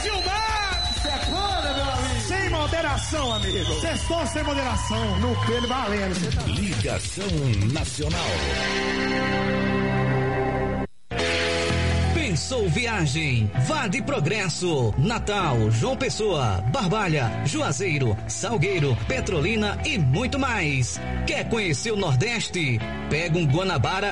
Gilmar! Secona, meu amigo! Sem moderação, amigo! Sextou sem moderação, no Pedro Valendo. Ligação Nacional. Pensou Viagem, Vá de Progresso, Natal, João Pessoa, Barbalha, Juazeiro, Salgueiro, Petrolina e muito mais. Quer conhecer o Nordeste? Pega um Guanabara